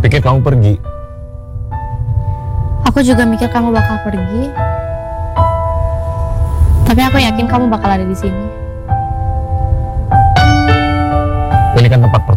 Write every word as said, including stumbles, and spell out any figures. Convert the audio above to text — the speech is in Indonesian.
pikir kamu pergi. Aku juga mikir kamu bakal pergi. Tapi aku yakin kamu bakal ada di sini. Ini kan tempat